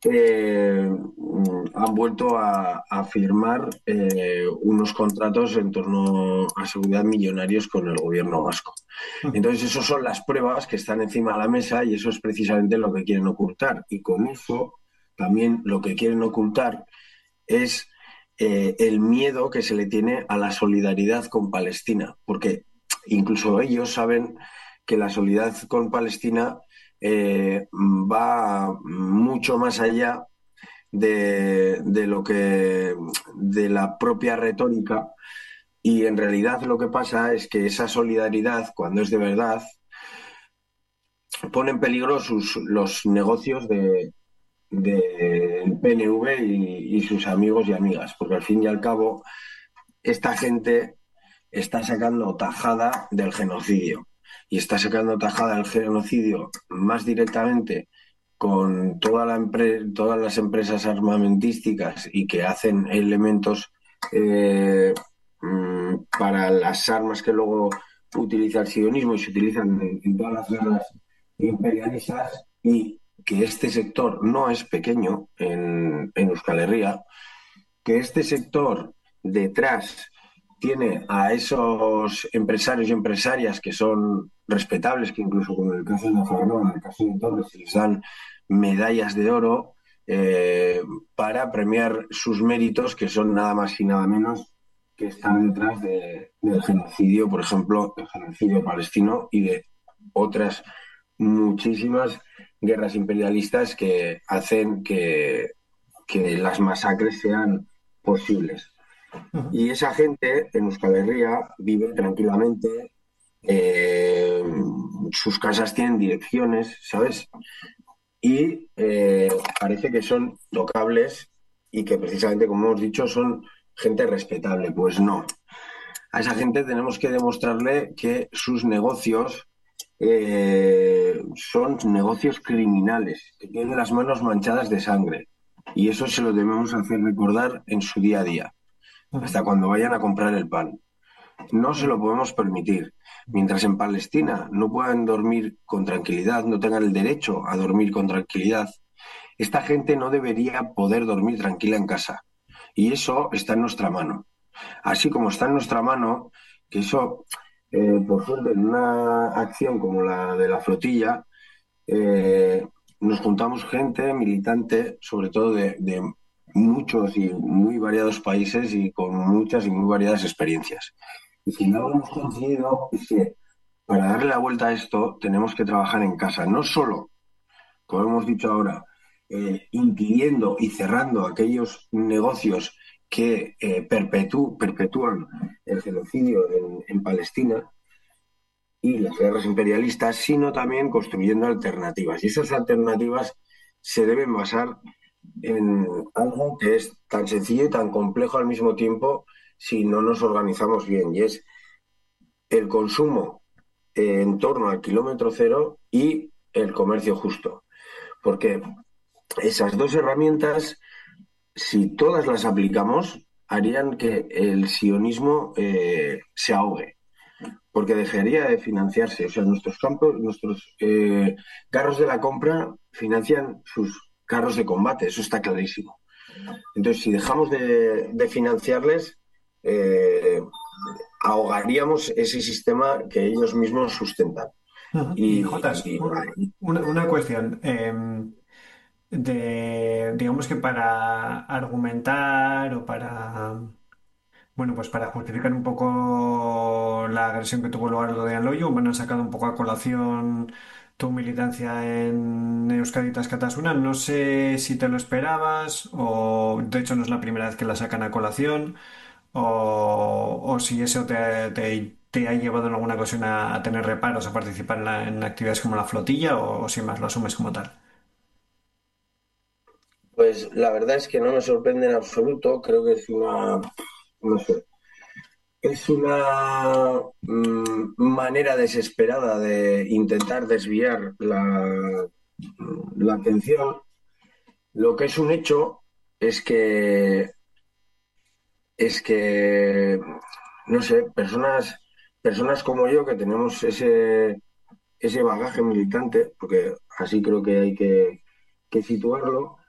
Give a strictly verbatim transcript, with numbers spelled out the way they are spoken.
eh, mm, han vuelto a, a firmar eh, unos contratos en torno a seguridad millonarios con el gobierno vasco. Ujú. Entonces, esas son las pruebas que están encima de la mesa y eso es precisamente lo que quieren ocultar. Y con eso también lo que quieren ocultar es eh, el miedo que se le tiene a la solidaridad con Palestina, porque incluso ellos saben que la solidaridad con Palestina eh, va mucho más allá de, de, lo que de la propia retórica y en realidad lo que pasa es que esa solidaridad, cuando es de verdad, pone en peligro sus, los negocios de, del P N V y, y sus amigos y amigas, porque al fin y al cabo esta gente está sacando tajada del genocidio y está sacando tajada del genocidio más directamente con toda la empre- todas las empresas armamentísticas y que hacen elementos eh, mm, para las armas que luego utiliza el sionismo y se utilizan en, en todas las guerras imperialistas y que este sector no es pequeño en, en Euskal Herria, que este sector detrás tiene a esos empresarios y empresarias que son respetables, que incluso como en el caso de Nafarroa, en el caso de Torres, se les dan medallas de oro eh, para premiar sus méritos, que son nada más y nada menos que estar detrás de, del genocidio, por ejemplo, el genocidio palestino y de otras muchísimas guerras imperialistas que hacen que, que las masacres sean posibles. Ujú. Y esa gente en Euskal Herria vive tranquilamente, eh, sus casas tienen direcciones, ¿sabes? Y eh, parece que son tocables y que precisamente, como hemos dicho, son gente respetable. Pues no. A esa gente tenemos que demostrarle que sus negocios eh, son negocios criminales, que tienen las manos manchadas de sangre. Y eso se lo debemos hacer recordar en su día a día Ujú. hasta cuando vayan a comprar el pan. No se lo podemos permitir. Mientras en Palestina no puedan dormir con tranquilidad, no tengan el derecho a dormir con tranquilidad, esta gente no debería poder dormir tranquila en casa. Y eso está en nuestra mano. Así como está en nuestra mano, que eso, eh, por suerte, en una acción como la de la flotilla, eh, nos juntamos gente militante, sobre todo de, de muchos y muy variados países y con muchas y muy variadas experiencias. Y si no lo hemos conseguido, es que para darle la vuelta a esto tenemos que trabajar en casa, no solo, como hemos dicho ahora, eh, impidiendo y cerrando aquellos negocios que eh, perpetú- perpetúan el genocidio en, en Palestina, y las guerras imperialistas, sino también construyendo alternativas. Y esas alternativas se deben basar en algo que es tan sencillo y tan complejo al mismo tiempo si no nos organizamos bien, y es el consumo eh, en torno al kilómetro cero y el comercio justo. Porque esas dos herramientas, si todas las aplicamos, harían que el sionismo eh, se ahogue porque dejaría de financiarse. O sea, nuestros campos, nuestros eh, carros de la compra financian sus carros de combate, eso está clarísimo. Entonces, si dejamos de, de financiarles, eh, ahogaríamos ese sistema que ellos mismos sustentan. Ujú. Y Y, Jotas, y, un- una, una cuestión. em, de, digamos que para argumentar o para, bueno, pues para justificar un poco la agresión que tuvo lugar lo de Aloyo, bueno, han sacado un poco a colación tu militancia en Euskadi Tascatasuna. No sé si te lo esperabas o de hecho no es la primera vez que la sacan a colación o, o si eso te, te- te ha llevado en alguna ocasión a, a tener reparos a participar en, la- en actividades como la flotilla o, o si más lo asumes como tal. pues la verdad es que no me sorprende en absoluto, creo que es una, no sé, es una mm, manera desesperada de intentar desviar la, la atención. Lo que es un hecho es que, es que, no sé, personas, personas como yo que tenemos ese, ese bagaje militante, porque así creo que hay que, que situarlo,